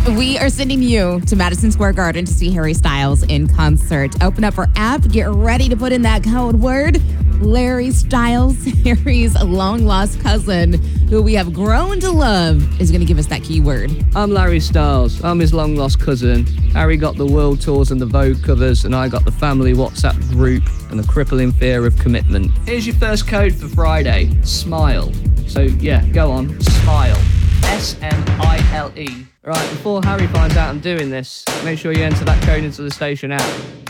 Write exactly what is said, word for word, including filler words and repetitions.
We are sending you to Madison Square Garden to see Harry Styles in concert. Open up our app. Get ready to put in that code word. Larry Styles, Harry's long-lost cousin, who we have grown to love, is going to give us that keyword. I'm Larry Styles. I'm his long-lost cousin. Harry got the world tours and the Vogue covers, and I got the family WhatsApp group and the crippling fear of commitment. Here's your first code for Friday. Smile. So, yeah, go on. Smile. S M I L E. Right, before Harry finds out I'm doing this, make sure you enter that code into the station app.